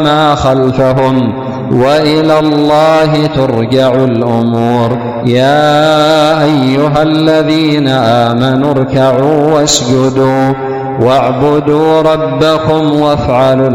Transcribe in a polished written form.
ما خلفهم، وإلى الله ترجع الأمور. يا أيها الذين آمنوا اركعوا واسجدوا واعبدوا ربكم وافعلوا